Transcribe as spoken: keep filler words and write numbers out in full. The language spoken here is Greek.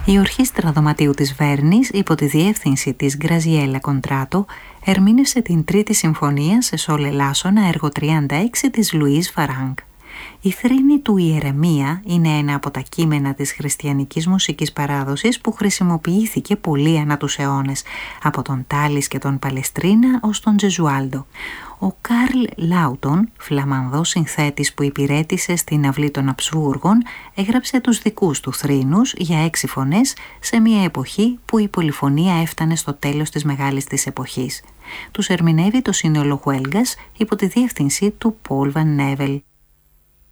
Η Ορχήστρα Δωματίου της Βέρνης, υπό τη διεύθυνση της Γκραζιέλα Κοντράτο, ερμήνευσε την τρίτη συμφωνία σε σόλ ελάσσονα έργο τριάντα έξι της Λουίς Φαράνκ. Η θρήνη του Ιερεμία είναι ένα από τα κείμενα της χριστιανικής μουσικής παράδοσης που χρησιμοποιήθηκε πολύ ανά τους αιώνες, από τον Τάλις και τον Παλαιστρίνα ως τον Τζεζουάλντο. Ο Καρλ Λάουτον, φλαμανδός συνθέτης που υπηρέτησε στην αυλή των Αψβούργων, έγραψε τους δικούς του θρήνους για έξι φωνές σε μια εποχή που η πολυφωνία έφτανε στο τέλος της μεγάλης της εποχής. Τους ερμηνεύει το σύνολο Χουέλγκας υπό τη διεύθυνση του Πολ Βαν Νέβελ.